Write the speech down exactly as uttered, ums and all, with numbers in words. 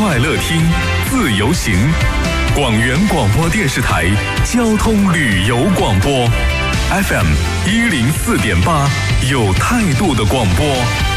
快乐听，自由行。广元广播电视台交通旅游广播 ，F M 一零四点八，有态度的广播。